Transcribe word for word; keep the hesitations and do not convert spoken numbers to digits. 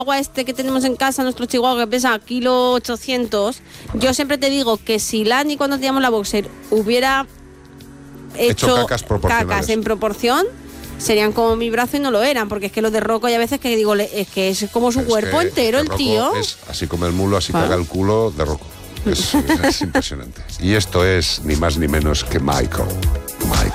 chihuahua este que tenemos en casa, nuestro chihuahua que pesa kilo ochocientos, yo siempre te digo que si Lani cuando teníamos la boxer hubiera hecho, hecho cacas proporcionales, cacas en proporción, serían como mi brazo y no lo eran, porque es que los de Rocco hay a veces que digo, es que es como su es cuerpo entero el Rocco tío. Es así como el mulo, así ¿Ah? caga el culo de Rocco. Es, es impresionante. Y esto es ni más ni menos que Michael.